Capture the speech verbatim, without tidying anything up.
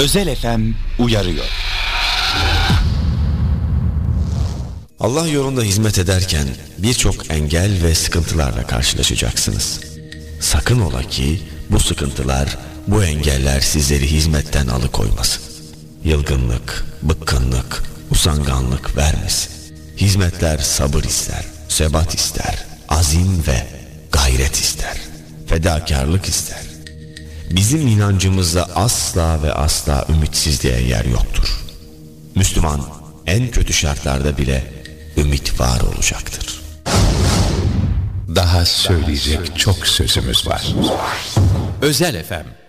Özel F M uyarıyor. Allah yolunda hizmet ederken birçok engel ve sıkıntılarla karşılaşacaksınız. Sakın ola ki bu sıkıntılar, bu engeller sizleri hizmetten alıkoymasın. Yılgınlık, bıkkınlık, usanganlık vermesin. Hizmetler sabır ister, sebat ister, azim ve gayret ister, fedakarlık ister. Bizim inancımızda asla ve asla ümitsizliğe yer yoktur. Müslüman en kötü şartlarda bile ümit var olacaktır. Daha söyleyecek çok sözümüz var. Özel F M